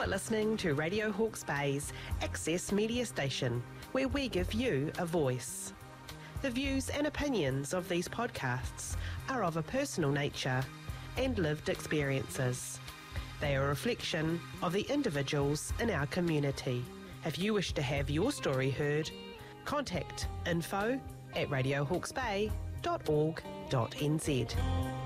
You're listening to Radio Hawke's Bay's Access Media Station, where we give you a voice. The views and opinions of these podcasts are of a personal nature and lived experiences. They are a reflection of the individuals in our community. If you wish to have your story heard, contact info@radiohawksbay.org.nz.